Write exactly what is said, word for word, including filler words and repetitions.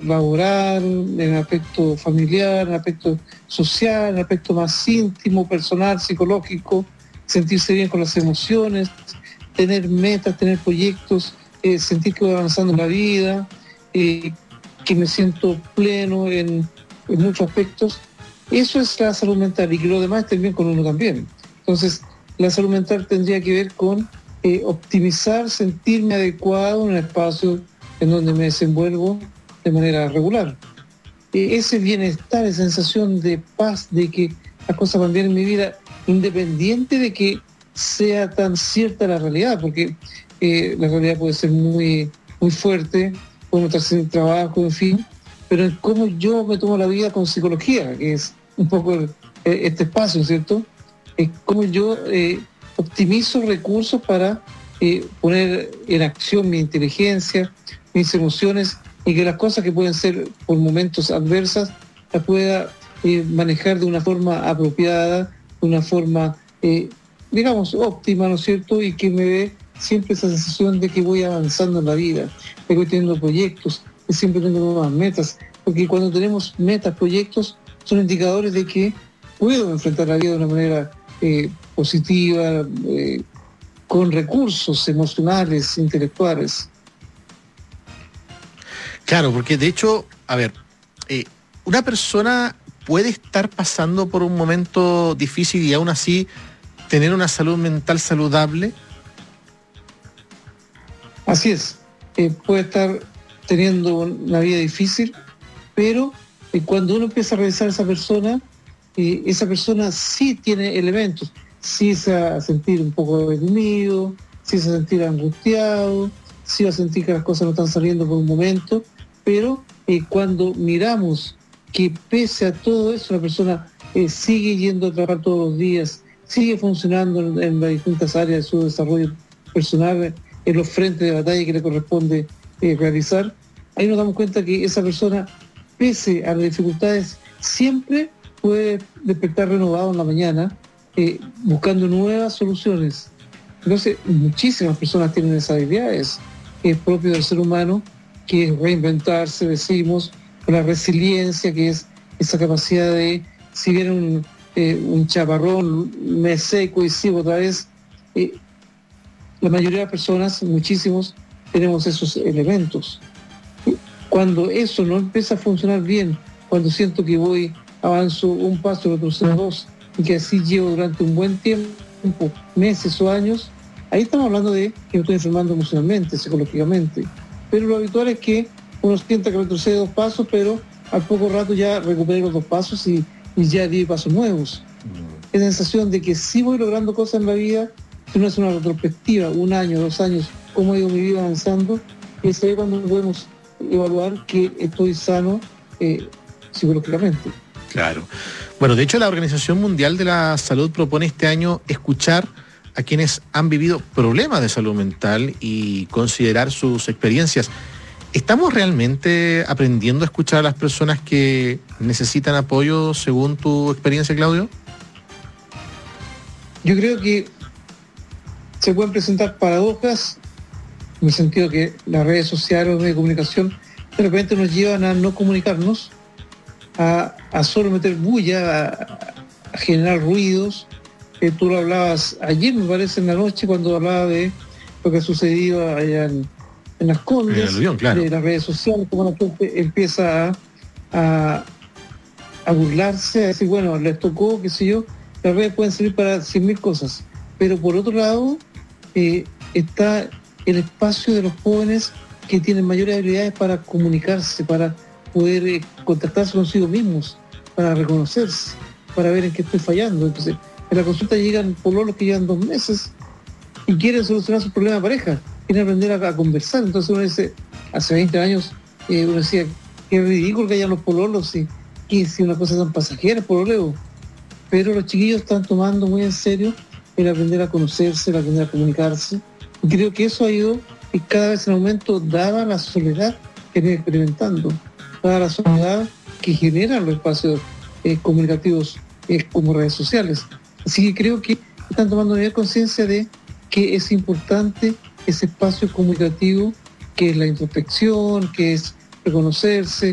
laboral, en el aspecto familiar, en el aspecto social, en el aspecto más íntimo, personal, psicológico, sentirse bien con las emociones, tener metas, tener proyectos, eh, sentir que voy avanzando en la vida, eh, que me siento pleno en, en muchos aspectos. Eso es la salud mental, y que lo demás esté bien con uno también. Entonces, la salud mental tendría que ver con eh, optimizar, sentirme adecuado en un espacio en donde me desenvuelvo de manera regular. Eh, ese bienestar, esa sensación de paz, de que las cosas van bien en mi vida, independiente de que sea tan cierta la realidad, porque eh, la realidad puede ser muy, muy fuerte, puedo estar sin trabajo, en fin, pero en cómo yo me tomo la vida con psicología, que es un poco el, este espacio, ¿cierto? Es cómo yo eh, optimizo recursos para eh, poner en acción mi inteligencia, mis emociones, y que las cosas que pueden ser por momentos adversas las pueda eh, manejar de una forma apropiada, de una forma, eh, digamos, óptima, ¿no es cierto? Y que me dé siempre esa sensación de que voy avanzando en la vida, de que voy teniendo proyectos, que siempre tengo nuevas metas, porque cuando tenemos metas, proyectos, son indicadores de que puedo enfrentar la vida de una manera eh, positiva, eh, con recursos emocionales, intelectuales. Claro, porque de hecho, a ver, eh, una persona puede estar pasando por un momento difícil y aún así tener una salud mental saludable. Así es, eh, puede estar teniendo una vida difícil, pero eh, cuando uno empieza a revisar a esa persona, eh, esa persona sí tiene elementos, sí se va a sentir un poco deprimido, sí se va a sentir angustiado, sí va a sentir que las cosas no están saliendo por un momento, pero eh, cuando miramos que pese a todo eso la persona eh, sigue yendo a trabajar todos los días, sigue funcionando en, en las distintas áreas de su desarrollo personal, en los frentes de batalla que le corresponde eh, realizar, ahí nos damos cuenta que esa persona, pese a las dificultades, siempre puede despertar renovado en la mañana, eh, buscando nuevas soluciones. Entonces, muchísimas personas tienen esas habilidades, que es propio del ser humano, que es reinventarse, decimos, con la resiliencia, que es esa capacidad de, si viene un, eh, un chaparrón, me seco y sigo otra vez. Eh, la mayoría de las personas, muchísimos, tenemos esos elementos. Cuando eso no empieza a funcionar bien, cuando siento que voy, avanzo un paso, retrocedo dos, y que así llevo durante un buen tiempo, meses o años, ahí estamos hablando de que me estoy enfermando emocionalmente, psicológicamente. Pero lo habitual es que uno sienta que retrocede dos pasos, pero al poco rato ya recupere los dos pasos y, y ya di pasos nuevos. Mm. Esa sensación de que sí voy logrando cosas en la vida, si uno hace una retrospectiva, un año, dos años, cómo ha ido mi vida avanzando, y es ahí cuando podemos evaluar que estoy sano eh, psicológicamente. Claro. Bueno, de hecho la Organización Mundial de la Salud propone este año escuchar a quienes han vivido problemas de salud mental y considerar sus experiencias. ¿Estamos realmente aprendiendo a escuchar a las personas que necesitan apoyo según tu experiencia, Claudio? Yo creo que se pueden presentar paradojas, en el sentido que las redes sociales, los medios de comunicación, de repente nos llevan a no comunicarnos, a, a solo meter bulla, a, a generar ruidos. Eh, tú lo hablabas ayer, me parece, en la noche, cuando hablaba de lo que ha sucedido allá en, en Las Condes, en aluvión, claro, de las redes sociales, cómo la gente empieza a, a, a burlarse, a decir, bueno, les tocó, qué sé yo. Las redes pueden servir para cien mil cosas, pero por otro lado eh, está el espacio de los jóvenes que tienen mayores habilidades para comunicarse, para poder eh, contactarse consigo mismos, para reconocerse, para ver en qué estoy fallando. Entonces, en la consulta llegan pololos que llevan dos meses y quieren solucionar su problema de pareja, quieren aprender a, a conversar. Entonces uno dice, hace veinte años eh, uno decía, qué ridículo que hayan los pololos, y, y si una cosa tan pasajera, pololeo. Pero los chiquillos están tomando muy en serio el aprender a conocerse, el aprender a comunicarse. Y creo que eso ha ido y cada vez en aumento, dada la soledad que viene experimentando, dada la soledad que generan los espacios eh, comunicativos eh, como redes sociales. Así que creo que están tomando mayor conciencia de que es importante ese espacio comunicativo, que es la introspección, que es reconocerse,